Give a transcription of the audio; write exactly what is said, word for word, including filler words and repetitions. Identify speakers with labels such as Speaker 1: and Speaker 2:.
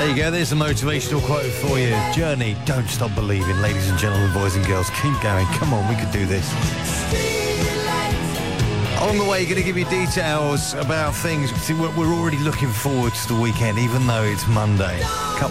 Speaker 1: There you go, there's a motivational quote for you. Journey, don't stop believing. Ladies and gentlemen, boys and girls, keep going. Come on, we can do this. On the way, going to give you details about things. See, we're we're already looking forward to the weekend, even though it's Monday. Couple